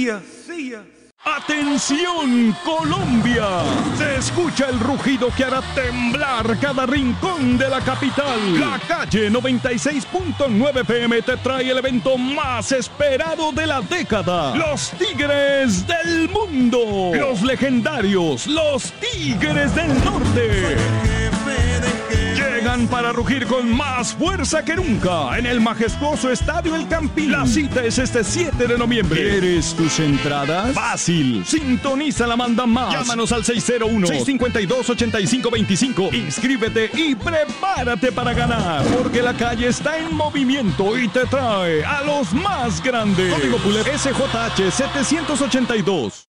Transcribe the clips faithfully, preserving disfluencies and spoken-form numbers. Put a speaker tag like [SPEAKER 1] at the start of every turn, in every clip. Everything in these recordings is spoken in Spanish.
[SPEAKER 1] ¡Atención, Colombia! Se escucha el rugido que hará temblar cada rincón de la capital. La Calle noventa y seis punto nueve F M te trae el evento más esperado de la década. Los Tigres del Mundo. Los legendarios, los Tigres del Norte. Llegan para rugir con más fuerza que nunca en el majestuoso Estadio El Campín. La cita es este siete de noviembre. ¿Quieres tus entradas? Fácil. Sintoniza la manda más. Llámanos al seis cero uno, seis cinco dos, ocho cinco dos cinco. Inscríbete y prepárate para ganar. Porque la calle está en movimiento y te trae a los más grandes. Código Pulet S J H setecientos ochenta y dos.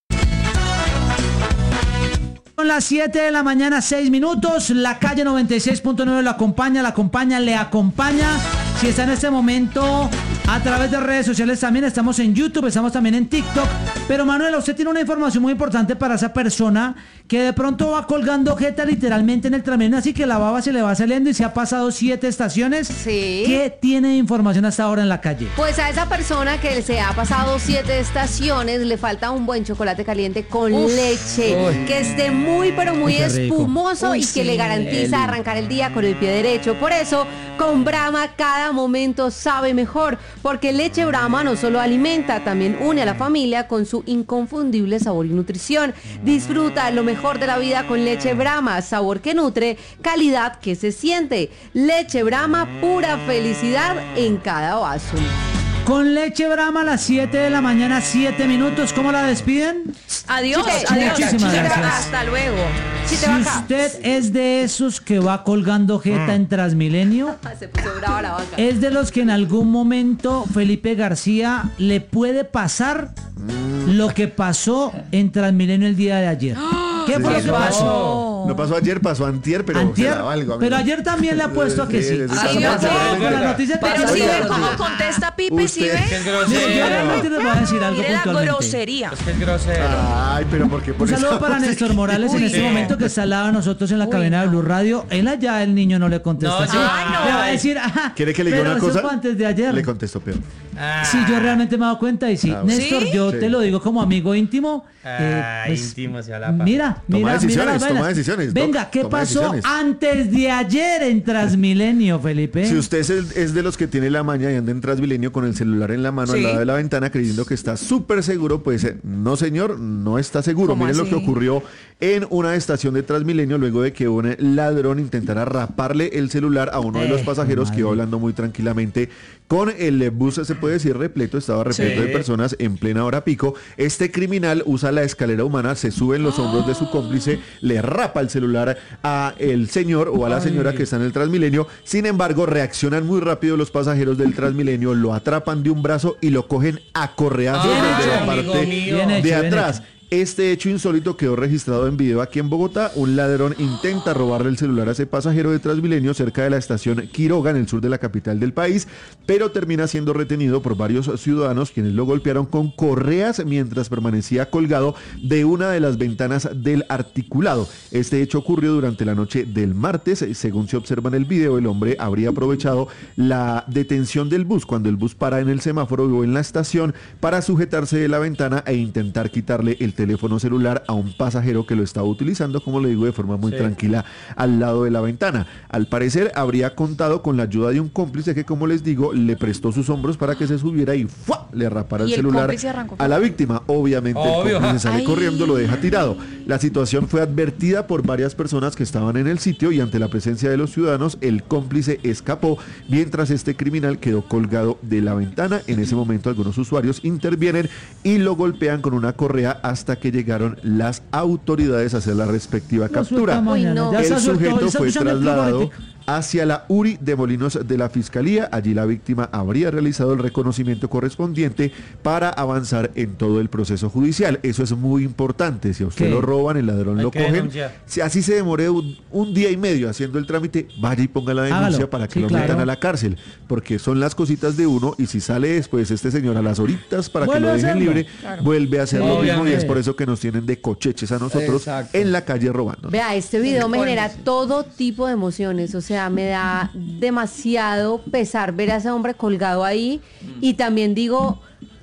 [SPEAKER 2] Son las siete de la mañana, seis minutos. La Calle noventa y seis punto nueve lo acompaña, la acompaña, le acompaña. Si está en este momento a través de redes sociales también, estamos en YouTube, estamos también en TikTok. Pero Manuela, usted tiene una información muy importante para esa persona que de pronto va colgando jeta literalmente en el Transmilenio, así que la baba se le va saliendo y se ha pasado siete estaciones.
[SPEAKER 3] Sí.
[SPEAKER 2] ¿Qué tiene de información hasta ahora en la calle?
[SPEAKER 3] Pues a esa persona que se ha pasado siete estaciones le falta un buen chocolate caliente con Uf. leche, Uy. que esté muy pero muy Uy, espumoso Uy, y que sí. le garantiza arrancar el día con el pie derecho. Por eso, con Brahma cada momento sabe mejor, porque leche Brahma no solo alimenta, también une a la familia con su inconfundible sabor y nutrición. Disfruta lo mejor de la vida con leche Brahma, sabor que nutre, calidad que se siente. Leche Brahma, pura felicidad en cada vaso.
[SPEAKER 2] Con leche Brahma a las siete de la mañana, siete minutos. ¿Cómo la despiden?
[SPEAKER 3] Adiós,
[SPEAKER 2] Sí,
[SPEAKER 3] adiós.
[SPEAKER 2] muchísimas gracias.
[SPEAKER 3] Hasta luego.
[SPEAKER 2] Si usted es de esos que va colgando jeta en Transmilenio,
[SPEAKER 3] Se puso brava la vaca.
[SPEAKER 2] es de los que en algún momento Felipe García le puede pasar lo que pasó en Transmilenio el día de ayer. ¿Qué fue lo que pasó?
[SPEAKER 4] No pasó ayer, pasó antier, pero
[SPEAKER 2] Antier,
[SPEAKER 4] será algo,
[SPEAKER 2] pero ayer también le ha puesto a que sí.
[SPEAKER 4] Sí, sí,
[SPEAKER 2] Ah,
[SPEAKER 4] sí,
[SPEAKER 2] no,
[SPEAKER 4] sí,
[SPEAKER 2] no,
[SPEAKER 4] sí,
[SPEAKER 2] con la
[SPEAKER 4] sí,
[SPEAKER 2] noticia que
[SPEAKER 5] Pero
[SPEAKER 2] acaba
[SPEAKER 5] si
[SPEAKER 2] de
[SPEAKER 5] ve
[SPEAKER 2] dar.
[SPEAKER 5] cómo contesta Pipe, si
[SPEAKER 4] Usted-
[SPEAKER 5] ve.
[SPEAKER 6] Que es
[SPEAKER 2] Yo
[SPEAKER 6] grosero.
[SPEAKER 2] realmente les voy a decir algo
[SPEAKER 5] Mire la
[SPEAKER 2] puntualmente.
[SPEAKER 5] grosería.
[SPEAKER 6] Es que es grosero.
[SPEAKER 4] Ay, pero ¿por qué por
[SPEAKER 2] Un saludo
[SPEAKER 4] eso?
[SPEAKER 2] para Néstor Morales en
[SPEAKER 5] Uy,
[SPEAKER 2] este
[SPEAKER 5] sí.
[SPEAKER 2] momento que está al lado de nosotros en la
[SPEAKER 5] Uy,
[SPEAKER 2] cabina de
[SPEAKER 5] no.
[SPEAKER 2] Blue Radio. Él allá, el niño no le contesta.
[SPEAKER 6] No,
[SPEAKER 2] así.
[SPEAKER 6] yo-
[SPEAKER 5] Ay, no.
[SPEAKER 2] Le va a decir, ajá,
[SPEAKER 4] ¿Quiere que le diga
[SPEAKER 2] pero
[SPEAKER 4] una
[SPEAKER 2] eso
[SPEAKER 4] cosa?
[SPEAKER 2] fue antes de ayer.
[SPEAKER 4] Le contesto peor.
[SPEAKER 6] Ah.
[SPEAKER 2] Sí, yo realmente me he dado cuenta y sí.
[SPEAKER 4] Ah, bueno.
[SPEAKER 2] Néstor,
[SPEAKER 5] ¿Sí?
[SPEAKER 2] yo
[SPEAKER 4] Sí.
[SPEAKER 2] te lo digo como amigo íntimo. eh,
[SPEAKER 6] Ah,
[SPEAKER 2] pues,
[SPEAKER 6] íntimo, se alapa.
[SPEAKER 2] Mira,
[SPEAKER 4] Toma
[SPEAKER 2] mira,
[SPEAKER 4] decisiones,
[SPEAKER 2] mira las
[SPEAKER 4] toma
[SPEAKER 2] vainas.
[SPEAKER 4] decisiones, Doc,
[SPEAKER 2] Venga, ¿qué
[SPEAKER 4] toma
[SPEAKER 2] pasó
[SPEAKER 4] decisiones.
[SPEAKER 2] antes de ayer en Transmilenio, Felipe?
[SPEAKER 4] Si usted es, el- es de los que tiene la maña y anda en Transmilenio con el celular en la mano
[SPEAKER 5] Sí.
[SPEAKER 4] al lado de la ventana creyendo que está súper seguro, pues eh, no señor, no está seguro.
[SPEAKER 5] ¿Cómo
[SPEAKER 4] Miren lo
[SPEAKER 5] así?
[SPEAKER 4] que ocurrió en una estación de Transmilenio luego de que un ladrón intentara raparle el celular a uno de los
[SPEAKER 2] Eh,
[SPEAKER 4] pasajeros que
[SPEAKER 2] madre.
[SPEAKER 4] iba hablando muy tranquilamente con el eh, bus, se puede decir repleto, estaba repleto
[SPEAKER 6] Sí.
[SPEAKER 4] de personas en plena hora pico. Este criminal usa la escalera humana, se sube en los hombros de su cómplice, le rapa el celular a el señor o a la señora que está en el Transmilenio. Sin embargo, reaccionan muy rápido los pasajeros del Transmilenio, lo atrapan de un brazo y lo cogen a correazos
[SPEAKER 2] Bien
[SPEAKER 4] desde
[SPEAKER 2] hecho,
[SPEAKER 4] la
[SPEAKER 6] amigo
[SPEAKER 4] parte
[SPEAKER 6] mío.
[SPEAKER 2] Bien hecho,
[SPEAKER 4] de
[SPEAKER 2] bien
[SPEAKER 4] atrás.
[SPEAKER 2] hecho.
[SPEAKER 4] Este hecho insólito quedó registrado en video aquí en Bogotá. Un ladrón intenta robarle el celular a ese pasajero de Transmilenio cerca de la estación Quiroga, en el sur de la capital del país, pero termina siendo retenido por varios ciudadanos quienes lo golpearon con correas mientras permanecía colgado de una de las ventanas del articulado. Este hecho ocurrió durante la noche del martes. Según se observa en el video, el hombre habría aprovechado la detención del bus cuando el bus para en el semáforo o en la estación para sujetarse de la ventana e intentar quitarle el teléfono celular a un pasajero que lo estaba utilizando, como le digo, de forma muy
[SPEAKER 6] Sí.
[SPEAKER 4] tranquila al lado de la ventana. Al parecer habría contado con la ayuda de un cómplice que, como les digo, le prestó sus hombros para que se subiera y ¡fua! Le rapara el
[SPEAKER 5] ¿Y el
[SPEAKER 4] celular
[SPEAKER 5] cómplice arrancó?
[SPEAKER 4] a la víctima. Obviamente
[SPEAKER 6] Obvio.
[SPEAKER 4] el cómplice sale
[SPEAKER 5] Ay.
[SPEAKER 4] corriendo, lo deja tirado. La situación fue advertida por varias personas que estaban en el sitio y ante la presencia de los ciudadanos, el cómplice escapó mientras este criminal quedó colgado de la ventana. En ese momento algunos usuarios intervienen y lo golpean con una correa hasta que llegaron las autoridades a hacer la respectiva
[SPEAKER 2] Lo
[SPEAKER 4] captura.
[SPEAKER 2] suelta mañana,
[SPEAKER 3] Uy, no.
[SPEAKER 2] ya se
[SPEAKER 4] El
[SPEAKER 2] soltó,
[SPEAKER 4] sujeto
[SPEAKER 2] está
[SPEAKER 4] fue
[SPEAKER 2] escuchando el Club
[SPEAKER 4] trasladado
[SPEAKER 2] Político.
[SPEAKER 4] hacia la U R I de Molinos de la Fiscalía. Allí la víctima habría realizado el reconocimiento correspondiente para avanzar en todo el proceso judicial. Eso es muy importante. Si a usted
[SPEAKER 2] ¿Qué?
[SPEAKER 4] lo roban, el ladrón
[SPEAKER 6] Hay
[SPEAKER 4] lo
[SPEAKER 6] que
[SPEAKER 4] cogen.
[SPEAKER 6] denunciar.
[SPEAKER 4] Si así se demore un, un día y medio haciendo el trámite, vaya y ponga la denuncia
[SPEAKER 2] Hágalo.
[SPEAKER 4] para que
[SPEAKER 2] Sí,
[SPEAKER 4] lo
[SPEAKER 2] claro.
[SPEAKER 4] metan a la cárcel. Porque son las cositas de uno y si sale después este señor a las horitas para que
[SPEAKER 2] Vuelve
[SPEAKER 4] lo
[SPEAKER 2] a
[SPEAKER 4] dejen
[SPEAKER 2] hacerlo.
[SPEAKER 4] libre,
[SPEAKER 5] Claro.
[SPEAKER 4] vuelve a hacer lo mismo y es
[SPEAKER 6] Obviamente.
[SPEAKER 4] por eso que nos tienen de cocheches a nosotros
[SPEAKER 6] Exacto.
[SPEAKER 4] en la calle robando.
[SPEAKER 3] Vea, este video me genera todo tipo de emociones, o sea, me da demasiado pesar ver a ese hombre colgado ahí y también digo,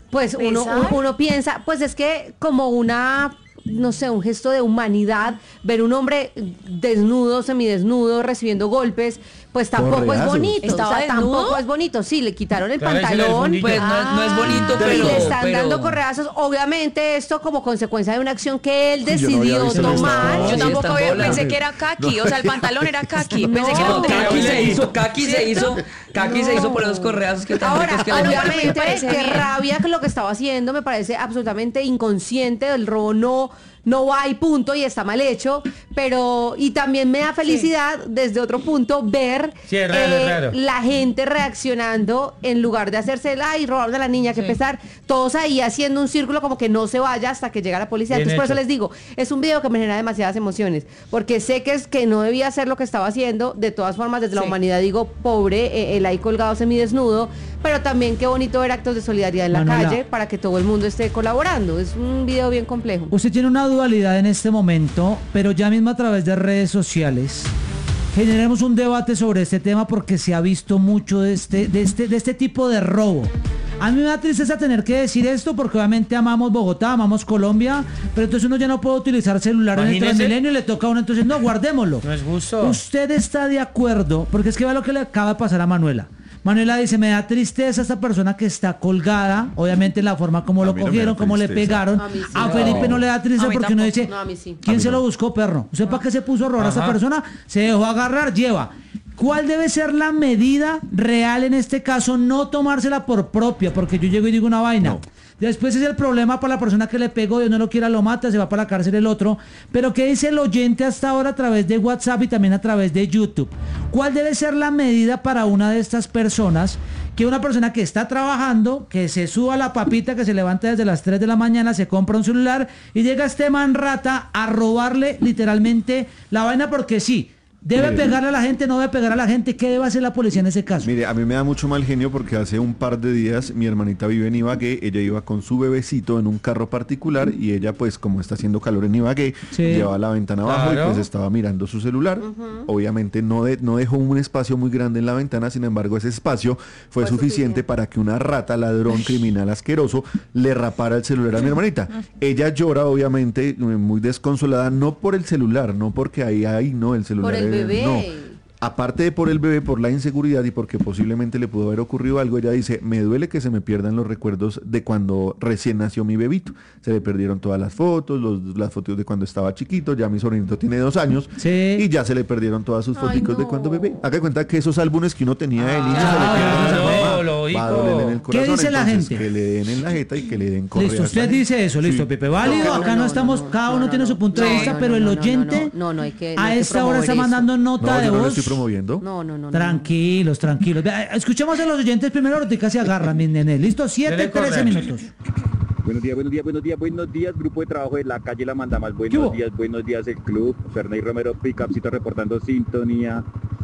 [SPEAKER 3] pues uno, uno, uno piensa, pues es que como una, no sé, un gesto de humanidad, ver un hombre desnudo, semidesnudo, recibiendo golpes, pues tampoco es bonito. O sea, tampoco es bonito. Sí, le quitaron el claro, pantalón.
[SPEAKER 5] Es pues ah, no, no es bonito, pero...
[SPEAKER 3] Y le están
[SPEAKER 5] pero...
[SPEAKER 3] dando correazos. Obviamente esto como consecuencia de una acción que él decidió no tomar.
[SPEAKER 6] Yo tampoco había, pensé que era kaki, no. O sea, el pantalón era kaki. Pensé
[SPEAKER 5] no,
[SPEAKER 6] que
[SPEAKER 5] no, kaki se hizo, kaki se hizo, kaki no. se hizo por esos correazos que tan
[SPEAKER 3] Ahora,
[SPEAKER 5] que
[SPEAKER 3] obviamente, qué rabia que lo que estaba haciendo me parece absolutamente inconsciente. El robo no... no va y punto, y está mal hecho, pero, y también me da felicidad sí. desde otro punto ver
[SPEAKER 7] sí, es raro,
[SPEAKER 3] eh,
[SPEAKER 7] es raro.
[SPEAKER 3] la gente reaccionando en lugar de hacerse la y robar de la niña, que sí. pesar, todos ahí haciendo un círculo como que no se vaya hasta que llega la policía. Bien Entonces hecho. Por eso les digo, es un video que me genera demasiadas emociones, porque sé que es que no debía hacer lo que estaba haciendo. De todas formas, desde sí. la humanidad digo, pobre, eh, él ahí colgado semidesnudo, pero también qué bonito ver actos de solidaridad en la Manuela. Calle para que todo el mundo esté colaborando. Es un video bien complejo.
[SPEAKER 2] Usted tiene una dualidad en este momento, pero ya mismo a través de redes sociales generemos un debate sobre este tema, porque se ha visto mucho de este, de este, de este tipo de robo. A mí me da tristeza tener que decir esto, porque obviamente amamos Bogotá, amamos Colombia, pero entonces uno ya no puede utilizar celular Imagínese. En el Transmilenio y le toca a uno, entonces no, guardémoslo.
[SPEAKER 7] No es justo.
[SPEAKER 2] Usted está de acuerdo, porque es que vea lo que le acaba de pasar a Manuela. Manuela dice, me da tristeza esta persona que está colgada, obviamente la forma como lo cogieron, no como le pegaron. A, sí. a Felipe no. no le da tristeza porque uno dice, no, sí. ¿quién se no. lo buscó, perro? ¿Usted no. para qué se puso a robar a esa persona? Se dejó agarrar, lleva. ¿Cuál debe ser la medida real en este caso? No tomársela por propia, porque yo llego y digo una vaina. No. Después es el problema para la persona que le pegó, Dios no lo quiera, lo mata, se va para la cárcel el otro. Pero ¿qué dice el oyente hasta ahora a través de WhatsApp y también a través de YouTube? ¿Cuál debe ser la medida para una de estas personas? Que una persona que está trabajando, que se suba a la papita, que se levanta desde las tres de la mañana, se compra un celular y llega este man rata a robarle literalmente la vaina porque sí. ¿Debe Mire, pegarle a la gente? ¿No debe pegar a la gente? ¿Qué debe hacer la policía en ese caso?
[SPEAKER 4] Mire, a mí me da mucho mal genio porque hace un par de días mi hermanita vive en Ibagué, ella iba con su bebecito en un carro particular y ella pues como está haciendo calor en Ibagué, sí. lleva la ventana abajo claro. y pues estaba mirando su celular. Uh-huh. Obviamente no, de, no dejó un espacio muy grande en la ventana, sin embargo ese espacio fue, fue suficiente, suficiente para que una rata, ladrón, criminal asqueroso le rapara el celular a mi hermanita. Ella llora obviamente muy desconsolada, no por el celular, no porque ahí, ahí no, el celular...
[SPEAKER 3] Por el bebé.
[SPEAKER 4] No, aparte de por el bebé, por la inseguridad y porque posiblemente le pudo haber ocurrido algo, ella dice, me duele que se me pierdan los recuerdos de cuando recién nació mi bebito. Se le perdieron todas las fotos, los, las fotos de cuando estaba chiquito, ya mi sobrinito tiene dos años sí. y ya se le perdieron todas sus fotos no. de cuando bebé. Haga cuenta que esos álbumes que uno tenía de niño ah, se le pierden a la mamá,
[SPEAKER 7] lo
[SPEAKER 4] va a doler en el corazón.
[SPEAKER 2] ¿Qué dice la gente?
[SPEAKER 4] Que le den en la jeta y que le den correa.
[SPEAKER 2] Listo, usted dice eso, listo, sí. Pepe, válido, no, acá no, no estamos, no, cada uno no, tiene no, su punto no, de vista, no, pero no, el oyente
[SPEAKER 3] no, no, no, hay que, no
[SPEAKER 2] a esta hora está mandando nota de
[SPEAKER 4] voz.
[SPEAKER 2] No,
[SPEAKER 4] lo estoy promoviendo.
[SPEAKER 3] No, no, no.
[SPEAKER 2] Tranquilos, tranquilos. Escuchemos a los oyentes primero, ahorita se agarran, mis nenes. Listo, siete, trece minutos.
[SPEAKER 8] Buenos días, buenos días, buenos días, buenos días, grupo de trabajo de la calle La Manda Más. Buenos días, buenos días, el club. Ferney Romero, Pickupcito reportando sintonía.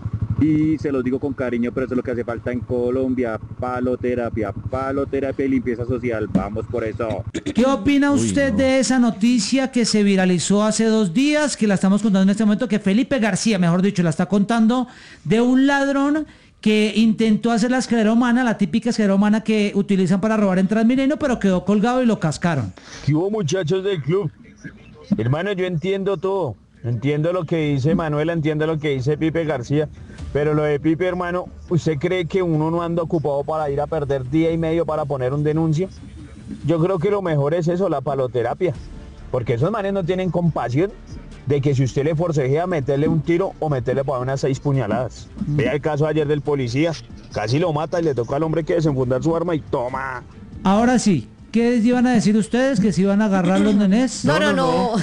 [SPEAKER 8] Y se los digo con cariño, pero eso es lo que hace falta en Colombia. Paloterapia, paloterapia y limpieza social. Vamos por eso.
[SPEAKER 2] ¿Qué opina usted Uy, no. de esa noticia que se viralizó hace dos días, que la estamos contando en este momento, que Felipe García, mejor dicho, la está contando, de un ladrón que intentó hacer la escalera humana, la típica escalera humana que utilizan para robar en Transmilenio, pero quedó colgado y lo cascaron?
[SPEAKER 9] ¿Qué hubo, muchachos del club? Hermano, yo entiendo todo. Entiendo lo que dice Manuela, entiendo lo que dice Pipe García, pero lo de Pipe, hermano, ¿usted cree que uno no anda ocupado para ir a perder día y medio para poner un denuncio? Yo creo que lo mejor es eso, la paloterapia, porque esos manes no tienen compasión de que si usted le forcejea meterle un tiro o meterle para unas seis puñaladas. Mm. Vea el caso ayer del policía, casi lo mata y le toca al hombre que desenfundar su arma y toma.
[SPEAKER 2] Ahora sí. ¿Qué iban a decir ustedes? ¿Que se iban a agarrar los nenes?
[SPEAKER 3] No, no, no.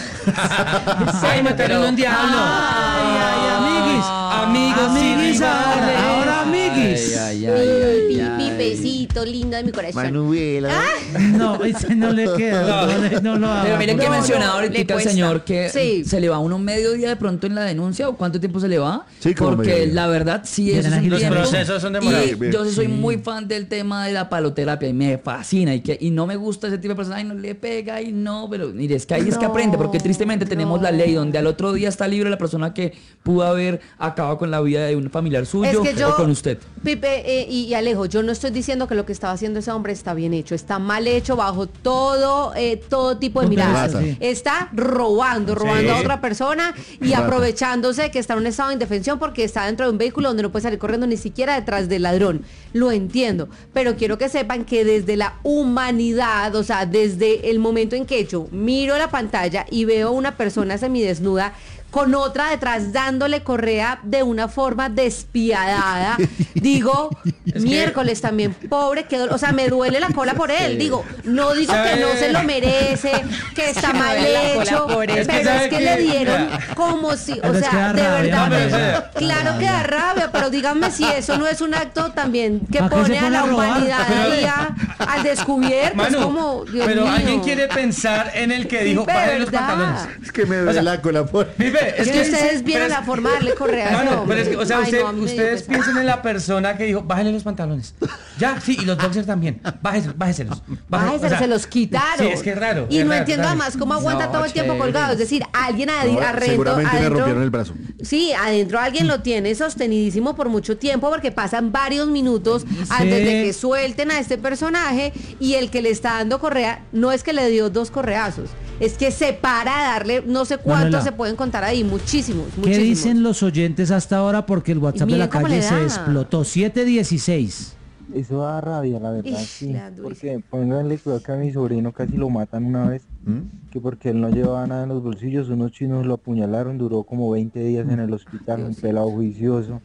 [SPEAKER 5] Ay, me perdí un diablo.
[SPEAKER 2] Ay, ay, amiguis.
[SPEAKER 5] Amigos,
[SPEAKER 2] amiguis,
[SPEAKER 5] sí,
[SPEAKER 2] ahora, ahora amiguis.
[SPEAKER 3] Ay, ay, ay, ay, mi besito lindo de mi corazón.
[SPEAKER 4] Manuela.
[SPEAKER 3] ¿Ah?
[SPEAKER 2] No, ese no le queda. No, no, no lo haga.
[SPEAKER 5] Pero miren que
[SPEAKER 3] no,
[SPEAKER 5] mencionaba
[SPEAKER 3] no,
[SPEAKER 5] ahorita el señor que sí. se le va uno medio día de pronto en la denuncia, o cuánto tiempo se le va.
[SPEAKER 4] Sí, como
[SPEAKER 5] porque la verdad sí es un
[SPEAKER 7] los
[SPEAKER 5] tiempo.
[SPEAKER 7] procesos son demorados.
[SPEAKER 5] Y yo sí soy muy fan del tema de la paloterapia y me fascina y que y no me gusta ese tipo de personas. Ay, no le pega y no, pero mire, es que ahí no, es que aprende, porque tristemente no. tenemos la ley donde al otro día está libre la persona que pudo haber acabado con la vida de un familiar suyo es que yo, o con usted.
[SPEAKER 3] Pipe eh, y, y Alejo, yo no estoy diciendo que lo que estaba haciendo ese hombre está bien hecho, está mal hecho bajo todo eh, todo tipo de miradas.
[SPEAKER 2] Sí.
[SPEAKER 3] Está robando, robando
[SPEAKER 4] Sí.
[SPEAKER 3] a otra persona y
[SPEAKER 4] Rata.
[SPEAKER 3] aprovechándose que está en un estado de indefensión porque está dentro de un vehículo donde no puede salir corriendo ni siquiera detrás del ladrón. Lo entiendo, pero quiero que sepan que desde la humanidad, o sea, desde el momento en que yo miro la pantalla y veo una persona semidesnuda con otra detrás dándole correa de una forma despiadada, digo,
[SPEAKER 7] Es
[SPEAKER 3] miércoles también, pobre, que, o sea, me duele la cola por él, digo, no digo que no se lo merece, que está
[SPEAKER 6] Me
[SPEAKER 3] mal
[SPEAKER 6] duele la cola
[SPEAKER 3] hecho,
[SPEAKER 6] por él.
[SPEAKER 3] pero
[SPEAKER 6] Es que
[SPEAKER 3] es
[SPEAKER 6] sabe
[SPEAKER 3] que
[SPEAKER 6] que-
[SPEAKER 3] le dieron
[SPEAKER 7] mira.
[SPEAKER 3] como si, o
[SPEAKER 2] Pero es que
[SPEAKER 3] sea,
[SPEAKER 2] da
[SPEAKER 3] de
[SPEAKER 2] rabia,
[SPEAKER 3] verdad,
[SPEAKER 7] no, pero, pero,
[SPEAKER 3] claro que da rabia, pero díganme si eso no es un acto también que
[SPEAKER 2] ¿Para qué se
[SPEAKER 3] pone a
[SPEAKER 2] pone
[SPEAKER 3] la
[SPEAKER 2] a robar?
[SPEAKER 3] humanidad
[SPEAKER 7] Pero-
[SPEAKER 3] ahí a- al descubierto,
[SPEAKER 7] Manu,
[SPEAKER 3] es como, Dios
[SPEAKER 7] pero
[SPEAKER 3] mío.
[SPEAKER 7] alguien quiere pensar en el que dijo,
[SPEAKER 3] Pipe,
[SPEAKER 7] bájale los
[SPEAKER 3] ¿verdad?
[SPEAKER 7] pantalones.
[SPEAKER 4] Es que me duele
[SPEAKER 7] O sea,
[SPEAKER 4] la cola por...
[SPEAKER 7] Pipe, es
[SPEAKER 3] Es
[SPEAKER 7] que
[SPEAKER 3] ustedes vieron
[SPEAKER 7] pero
[SPEAKER 3] la
[SPEAKER 7] es-
[SPEAKER 3] forma de darle correa a ese
[SPEAKER 7] Mano,
[SPEAKER 3] hombre.
[SPEAKER 7] pero es que, o sea,
[SPEAKER 3] Ay,
[SPEAKER 7] usted-
[SPEAKER 3] no, a mí me dio
[SPEAKER 7] ustedes
[SPEAKER 3] pesar.
[SPEAKER 7] piensen en la persona que dijo, bájenle los pantalones. Ya, sí, y los boxers también. Bájenselos, bájenselos.
[SPEAKER 3] Bájenselos, se los quitaron.
[SPEAKER 7] Sí, es que es raro.
[SPEAKER 3] Y
[SPEAKER 7] es
[SPEAKER 3] no
[SPEAKER 7] raro,
[SPEAKER 3] entiendo
[SPEAKER 7] raro.
[SPEAKER 3] además cómo aguanta
[SPEAKER 7] No,
[SPEAKER 3] todo el tiempo
[SPEAKER 7] chévere.
[SPEAKER 3] colgado. Es decir, alguien adi-
[SPEAKER 4] No,
[SPEAKER 3] adentro,
[SPEAKER 4] seguramente le
[SPEAKER 3] adentro-
[SPEAKER 4] rompieron el brazo.
[SPEAKER 3] Sí, adentro alguien lo tiene sostenidísimo por mucho tiempo porque pasan varios minutos antes de que suelten a este personaje y el que le está dando correa no es que le dio dos correazos, es que se para a darle, no sé cuántos
[SPEAKER 2] Manuela.
[SPEAKER 3] se pueden contar ahí, muchísimos,
[SPEAKER 2] ¿Qué
[SPEAKER 3] muchísimos.
[SPEAKER 2] dicen los oyentes hasta ahora? Porque el WhatsApp de
[SPEAKER 3] miren
[SPEAKER 2] la
[SPEAKER 3] cómo
[SPEAKER 2] calle
[SPEAKER 3] le
[SPEAKER 2] se
[SPEAKER 3] da.
[SPEAKER 2] explotó. siete dieciséis.
[SPEAKER 10] Eso da rabia, la verdad,
[SPEAKER 3] Ish,
[SPEAKER 10] sí.
[SPEAKER 3] le da durísimo.
[SPEAKER 10] Porque pónganle cuidado que a mi sobrino casi lo matan una vez,
[SPEAKER 4] ¿Mm?
[SPEAKER 10] que porque él no llevaba nada en los bolsillos, unos chinos lo apuñalaron, duró como veinte días en el hospital, un pelado juicioso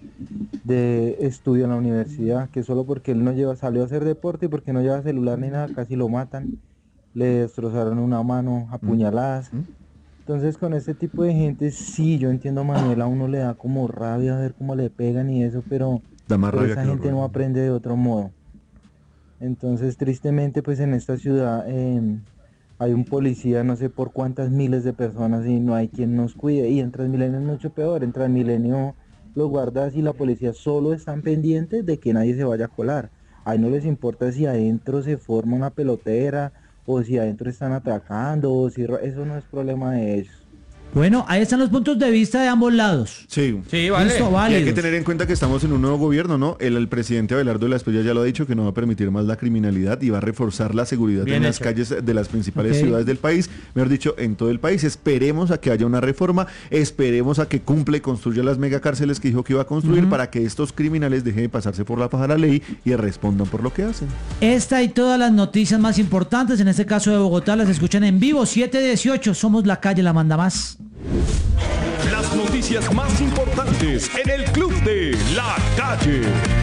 [SPEAKER 10] de estudio en la universidad, que solo porque él no lleva, salió a hacer deporte y porque no lleva celular ni nada, casi lo matan, le destrozaron una mano a puñaladas. Entonces con este tipo de gente, sí, yo entiendo a Manuel, a uno le da como rabia ver cómo le pegan y eso, pero...
[SPEAKER 4] Da más
[SPEAKER 10] Pero
[SPEAKER 4] rabia
[SPEAKER 10] esa
[SPEAKER 4] que
[SPEAKER 10] gente
[SPEAKER 4] horror.
[SPEAKER 10] no aprende de otro modo. Entonces, tristemente, pues en esta ciudad eh, hay un policía, no sé por cuántas miles de personas y no hay quien nos cuide. Y en Transmilenio es mucho peor. En Transmilenio los guardas y la policía solo están pendientes de que nadie se vaya a colar. Ahí no les importa si adentro se forma una pelotera o si adentro están atracando o si ro- eso no es problema de ellos.
[SPEAKER 2] Bueno, ahí están los puntos de vista de ambos lados.
[SPEAKER 4] Sí.
[SPEAKER 7] Sí, vale.
[SPEAKER 2] Listo,
[SPEAKER 4] Y hay
[SPEAKER 2] válidos.
[SPEAKER 4] que tener en cuenta que estamos en un nuevo gobierno, ¿no? El, el presidente Abelardo de la Espriella ya lo ha dicho, que no va a permitir más la criminalidad y va a reforzar la seguridad
[SPEAKER 7] Bien
[SPEAKER 4] en las
[SPEAKER 7] hecho.
[SPEAKER 4] calles de las principales
[SPEAKER 2] Ok.
[SPEAKER 4] ciudades del país, mejor dicho, en todo el país. Esperemos a que haya una reforma, esperemos a que cumpla y construya las megacárceles que dijo que iba a construir para que estos criminales dejen de pasarse por la paja de la ley y respondan por lo que hacen.
[SPEAKER 2] Esta y todas las noticias más importantes, en este caso de Bogotá, las escuchan en vivo. siete dieciocho, somos la calle, la manda más.
[SPEAKER 1] Las noticias más importantes en el Club de la Calle.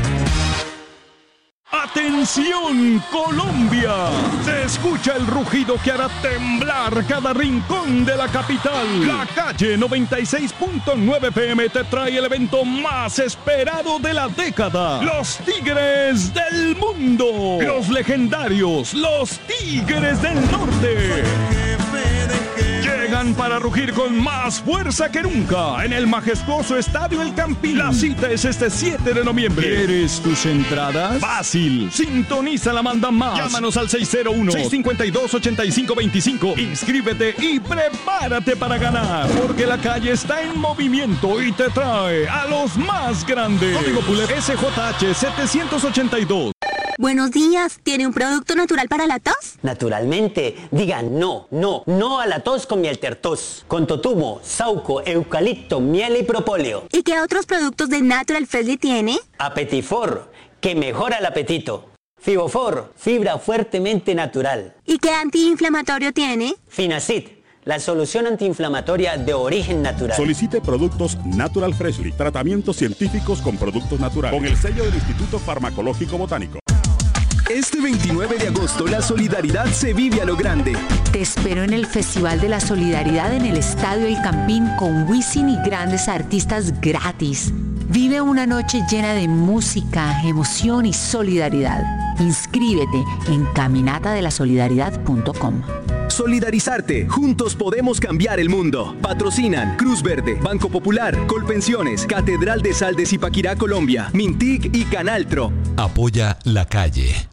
[SPEAKER 1] ¡Atención, Colombia! Se escucha el rugido que hará temblar cada rincón de la capital. La Calle noventa y seis punto nueve F M te trae el evento más esperado de la década. Los Tigres del Mundo. Los legendarios, los Tigres del Norte. Llegan para rugir con más fuerza que nunca en el majestuoso Estadio El Campín. La cita es este siete de noviembre. ¿Quieres tus entradas? Fácil. Sintoniza la manda más. Llámanos al seis cero uno, seis cinco dos, ocho cinco dos cinco. Inscríbete y prepárate para ganar. Porque la calle está en movimiento y te trae a los más grandes. Código Pulet S J H setecientos ochenta y dos.
[SPEAKER 11] Buenos días, ¿tiene un producto natural para la tos?
[SPEAKER 12] Naturalmente, digan no, no, no a la tos con miel tertos, con totumo, sauco, eucalipto, miel y propóleo.
[SPEAKER 11] ¿Y qué otros productos de Natural Freshly tiene?
[SPEAKER 12] Apetifor, que mejora el apetito. Fibofor, fibra fuertemente natural.
[SPEAKER 11] ¿Y qué antiinflamatorio tiene?
[SPEAKER 12] Finacid, la solución antiinflamatoria de origen natural.
[SPEAKER 13] Solicite productos Natural Freshly, tratamientos científicos con productos naturales, con el sello del Instituto Farmacológico Botánico.
[SPEAKER 14] Este veintinueve de agosto la solidaridad se vive a lo grande.
[SPEAKER 15] Te espero en el Festival de la Solidaridad en el Estadio El Campín con Wisin y grandes artistas gratis. Vive una noche llena de música, emoción y solidaridad. Inscríbete en caminata de la solidaridad punto com.
[SPEAKER 14] Solidarizarte, juntos podemos cambiar el mundo. Patrocinan Cruz Verde, Banco Popular, Colpensiones, Catedral de Sal de Zipaquirá, Colombia, Mintic y Canaltro.
[SPEAKER 16] Apoya La Calle.